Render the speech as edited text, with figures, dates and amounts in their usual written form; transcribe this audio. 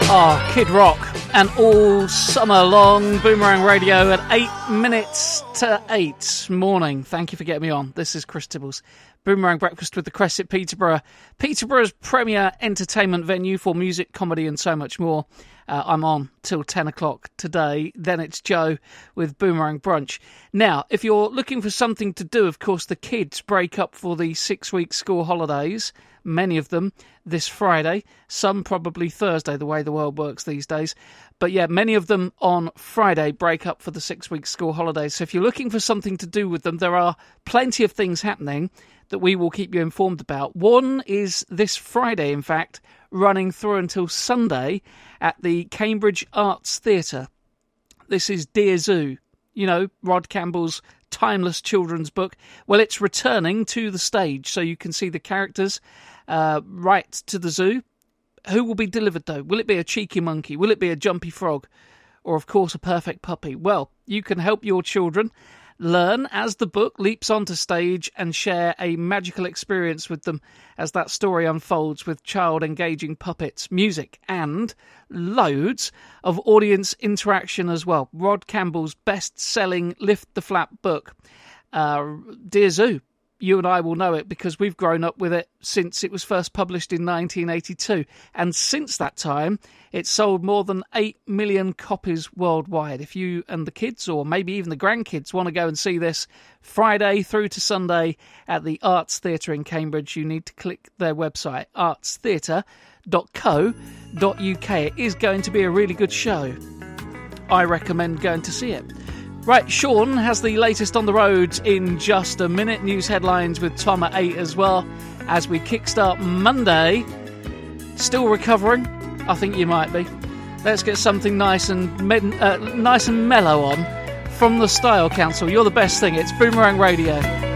Oh, Kid Rock, and all summer long, Boomerang Radio at 8 minutes to 8 morning. Thank you for getting me on. This is Chris Tibbles. Boomerang Breakfast with the Crest at Peterborough. Peterborough's premier entertainment venue for music, comedy and so much more. I'm on till 10 o'clock today. Then it's Joe with Boomerang Brunch. Now, if you're looking for something to do, of course, the kids break up for the 6-week school holidays. Many of them this Friday, some probably Thursday, the way the world works these days. But yeah, many of them on Friday break up for the 6-week school holidays. So if you're looking for something to do with them, there are plenty of things happening that we will keep you informed about. One is this Friday, in fact, running through until Sunday at the Cambridge Arts Theatre. This is Dear Zoo, you know, Rod Campbell's timeless children's book. Well, it's returning to the stage, so you can see the characters right to the zoo. Who will be delivered, though? Will it be a cheeky monkey? Will it be a jumpy frog? Or, of course, a perfect puppy? Well, you can help your children learn as the book leaps onto stage and share a magical experience with them as that story unfolds with child-engaging puppets, music, and loads of audience interaction as well. Rod Campbell's best-selling Lift the Flap book, Dear Zoo. You and I will know it because we've grown up with it since it was first published in 1982. And since that time, it's sold more than 8 million copies worldwide. If you and the kids, or maybe even the grandkids, want to go and see this Friday through to Sunday at the Arts Theatre in Cambridge, you need to click their website, artstheatre.co.uk. It is going to be a really good show. I recommend going to see it. Right, Sean has the latest on the roads in just a minute. News headlines with Tom at 8 as well. As we kickstart Monday, still recovering? I think you might be. Let's get something nice and mellow on from the Style Council. You're the best thing. It's Boomerang Radio.